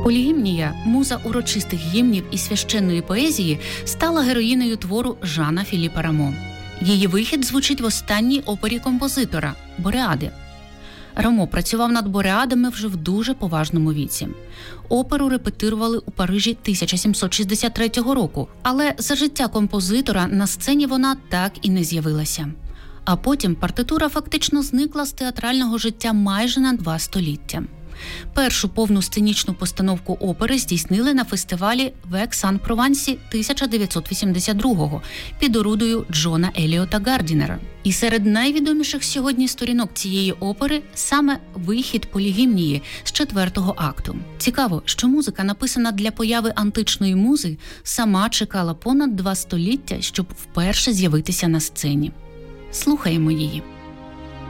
Полігімнія, муза урочистих гімнів і священної поезії, стала героїнею твору Жана Філіпа Рамо. Її вихід звучить в останній опері композитора – «Бореади». Рамо працював над «Бореадами» вже в дуже поважному віці. Оперу репетирували у Парижі 1763 року, але за життя композитора на сцені вона так і не з'явилася. А потім партитура фактично зникла з театрального життя майже на 2 століття. Першу повну сценічну постановку опери здійснили на фестивалі в Екс-Ан-Провансі 1982-го під орудою Джона Еліота Гардінера. І серед найвідоміших сьогодні сторінок цієї опери саме вихід полігімнії з 4-го акту. Цікаво, що музика, написана для появи античної музи, сама чекала понад 2 століття, щоб вперше з'явитися на сцені. Слухаємо її.